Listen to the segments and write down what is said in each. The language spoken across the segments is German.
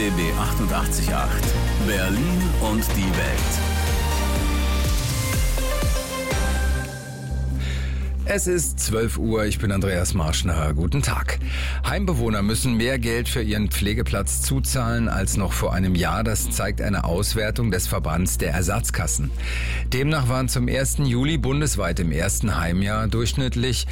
RBB 88.8 Berlin und die Welt. Es ist 12 Uhr, ich bin Andreas Marschner. Guten Tag. Heimbewohner müssen mehr Geld für ihren Pflegeplatz zuzahlen als noch vor einem Jahr. Das zeigt eine Auswertung des Verbands der Ersatzkassen. Demnach waren zum 1. Juli bundesweit im ersten Heimjahr durchschnittlich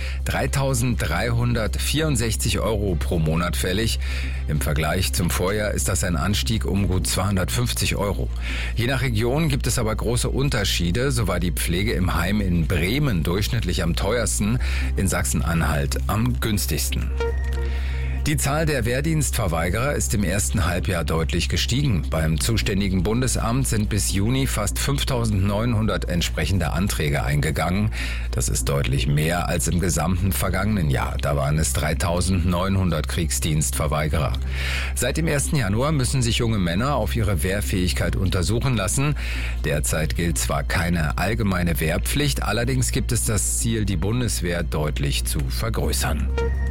3.364 Euro pro Monat fällig. Im Vergleich zum Vorjahr ist das ein Anstieg um gut 250 Euro. Je nach Region gibt es aber große Unterschiede. So war die Pflege im Heim in Bremen durchschnittlich am teuersten, in Sachsen-Anhalt am günstigsten. Die Zahl der Wehrdienstverweigerer ist im ersten Halbjahr deutlich gestiegen. Beim zuständigen Bundesamt sind bis Juni fast 5.900 entsprechende Anträge eingegangen. Das ist deutlich mehr als im gesamten vergangenen Jahr. Da waren es 3.900 Kriegsdienstverweigerer. Seit dem 1. Januar müssen sich junge Männer auf ihre Wehrfähigkeit untersuchen lassen. Derzeit gilt zwar keine allgemeine Wehrpflicht, allerdings gibt es das Ziel, die Bundeswehr deutlich zu vergrößern.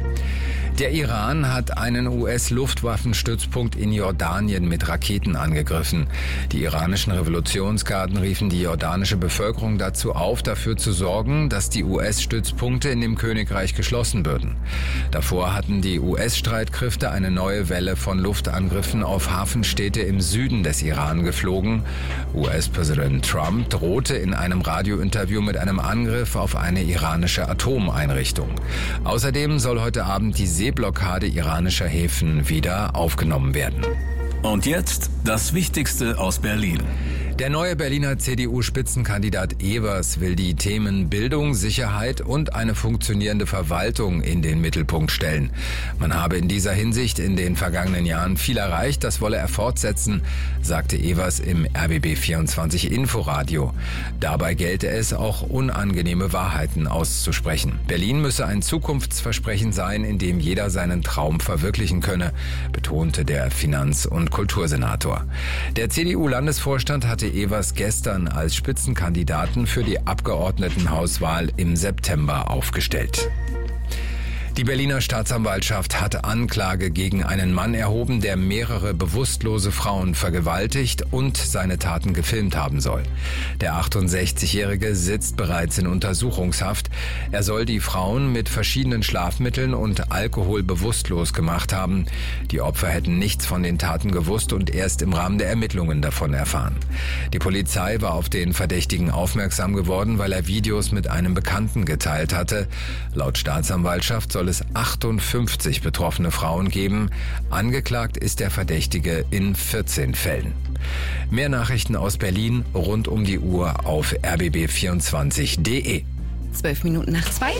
Der Iran hat einen US-Luftwaffenstützpunkt in Jordanien mit Raketen angegriffen. Die iranischen Revolutionsgarden riefen die jordanische Bevölkerung dazu auf, dafür zu sorgen, dass die US-Stützpunkte in dem Königreich geschlossen würden. Davor hatten die US-Streitkräfte eine neue Welle von Luftangriffen auf Hafenstädte im Süden des Iran geflogen. US-Präsident Trump drohte in einem Radiointerview mit einem Angriff auf eine iranische Atomeinrichtung. Außerdem soll heute Abend die Seeblockade iranischer Häfen wieder aufgenommen werden. Und jetzt das Wichtigste aus Berlin. Der neue Berliner CDU-Spitzenkandidat Evers will die Themen Bildung, Sicherheit und eine funktionierende Verwaltung in den Mittelpunkt stellen. Man habe in dieser Hinsicht in den vergangenen Jahren viel erreicht, das wolle er fortsetzen, sagte Evers im RBB 24 Inforadio. Dabei gelte es, auch unangenehme Wahrheiten auszusprechen. Berlin müsse ein Zukunftsversprechen sein, in dem jeder seinen Traum verwirklichen könne, betonte der Finanz- und Kultursenator. Der CDU-Landesvorstand hatte Evers gestern als Spitzenkandidaten für die Abgeordnetenhauswahl im September aufgestellt. Die Berliner Staatsanwaltschaft hat Anklage gegen einen Mann erhoben, der mehrere bewusstlose Frauen vergewaltigt und seine Taten gefilmt haben soll. Der 68-Jährige sitzt bereits in Untersuchungshaft. Er soll die Frauen mit verschiedenen Schlafmitteln und Alkohol bewusstlos gemacht haben. Die Opfer hätten nichts von den Taten gewusst und erst im Rahmen der Ermittlungen davon erfahren. Die Polizei war auf den Verdächtigen aufmerksam geworden, weil er Videos mit einem Bekannten geteilt hatte. Laut Staatsanwaltschaft soll es 58 betroffene Frauen geben. Angeklagt ist der Verdächtige in 14 Fällen. Mehr Nachrichten aus Berlin rund um die Uhr auf rbb24.de. 12 Minuten nach 2.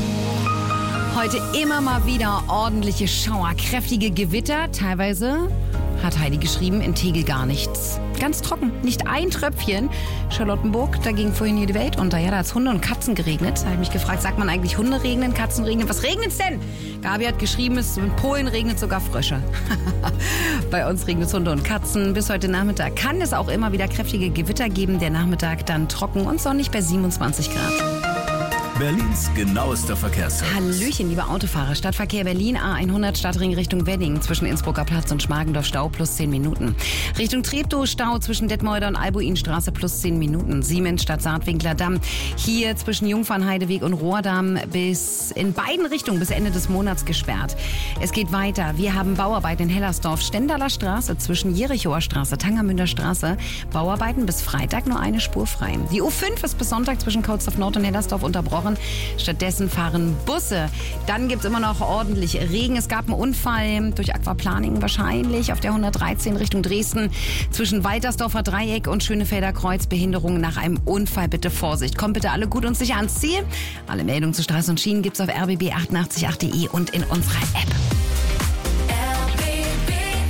Heute immer mal wieder ordentliche Schauer, kräftige Gewitter. Teilweise, hat Heidi geschrieben, in Tegel gar nichts. Ganz trocken, nicht ein Tröpfchen. Charlottenburg, da ging vorhin hier die Welt unter. Ja, da hat es Hunde und Katzen geregnet. Da habe ich mich gefragt, sagt man eigentlich Hunde regnen, Katzen regnen? Was regnet's denn? Gabi hat geschrieben, in Polen regnet sogar Frösche. Bei uns regnet es Hunde und Katzen. Bis heute Nachmittag kann es auch immer wieder kräftige Gewitter geben. Der Nachmittag dann trocken und sonnig bei 27 Grad. Berlins genauester Verkehrsservice. Hallöchen, liebe Autofahrer. Stadtverkehr Berlin, A100 Stadtring Richtung Wedding. Zwischen Innsbrucker Platz und Schmargendorf Stau plus 10 Minuten. Richtung Treptow Stau zwischen Detmolder und Albuinstraße plus 10 Minuten. Siemens Stadt Saatwinkler Damm. Hier zwischen Jungfernheideweg und Rohrdamm bis in beiden Richtungen bis Ende des Monats gesperrt. Es geht weiter. Wir haben Bauarbeiten in Hellersdorf. Stendaler Straße zwischen Jerichower Straße, Tangermünder Straße. Bauarbeiten bis Freitag nur eine Spur frei. Die U5 ist bis Sonntag zwischen Kautsdorf Nord und Hellersdorf unterbrochen. Stattdessen fahren Busse. Dann gibt es immer noch ordentlich Regen. Es gab einen Unfall durch Aquaplaning wahrscheinlich auf der 113 Richtung Dresden zwischen Waltersdorfer Dreieck und Schönefelder Kreuz. Behinderung nach einem Unfall. Bitte Vorsicht. Kommt bitte alle gut und sicher ans Ziel. Alle Meldungen zu Straßen und Schienen gibt es auf rbb888.de und in unserer App. RBB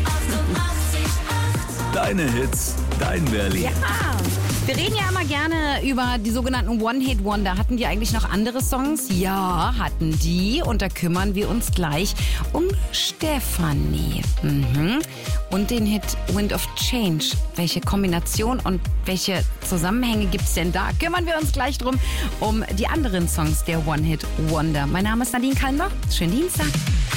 88.8. Deine Hits, dein Berlin. Ja. Wir reden ja immer gerne über die sogenannten One-Hit-Wonder. Hatten die eigentlich noch andere Songs? Ja, hatten die. Und da kümmern wir uns gleich um Stefanie. Und den Hit Wind of Change. Welche Kombination und welche Zusammenhänge gibt es denn da? Kümmern wir uns gleich drum um die anderen Songs der One-Hit-Wonder. Mein Name ist Nadine Kallenbach. Schönen Dienstag.